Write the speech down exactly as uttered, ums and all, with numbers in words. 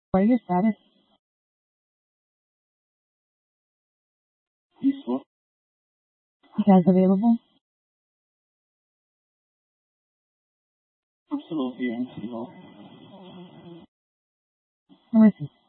What is your status? Peaceful. You guys available? I'm still over here. I'm still. Who is he?